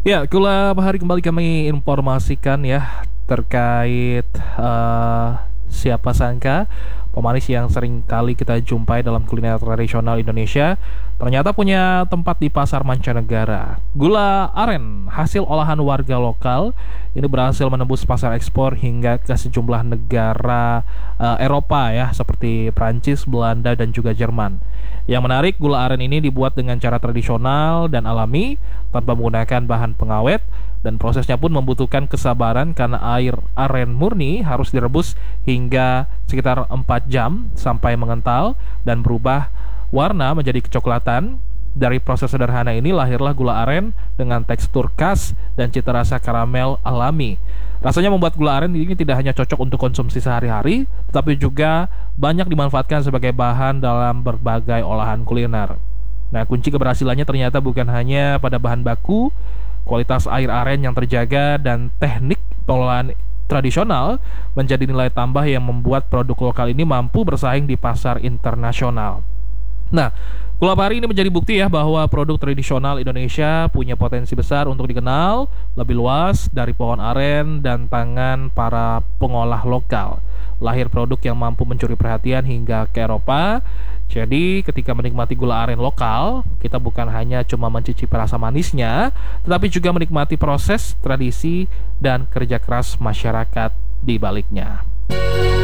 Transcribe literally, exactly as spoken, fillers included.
Ya, gula bahari kembali kami informasikan ya terkait eh, siapa sangka pemanis yang sering kali kita jumpai dalam kuliner tradisional Indonesia ternyata punya tempat di pasar mancanegara. Gula aren, hasil olahan warga lokal, ini berhasil menembus pasar ekspor hingga ke sejumlah negara eh, Eropa ya, seperti Prancis, Belanda, dan juga Jerman. Yang menarik, gula aren ini dibuat dengan cara tradisional dan alami tanpa menggunakan bahan pengawet, dan prosesnya pun membutuhkan kesabaran karena air aren murni harus direbus hingga sekitar empat jam sampai mengental dan berubah warna menjadi kecoklatan. Dari proses sederhana ini lahirlah gula aren dengan tekstur khas dan cita rasa karamel alami. Rasanya membuat gula aren ini tidak hanya cocok untuk konsumsi sehari-hari, tetapi juga banyak dimanfaatkan sebagai bahan dalam berbagai olahan kuliner. Nah, kunci keberhasilannya ternyata bukan hanya pada bahan baku, kualitas air aren yang terjaga, dan teknik pengolahan tradisional menjadi nilai tambah yang membuat produk lokal ini mampu bersaing di pasar internasional. Nah, gula bahari ini menjadi bukti ya bahwa produk tradisional Indonesia punya potensi besar untuk dikenal lebih luas dari pohon aren dan tangan para pengolah lokal. Lahir produk yang mampu mencuri perhatian hingga ke Eropa. Jadi ketika menikmati gula aren lokal, kita bukan hanya cuma mencicipi rasa manisnya, tetapi juga menikmati proses, tradisi, dan kerja keras masyarakat di baliknya.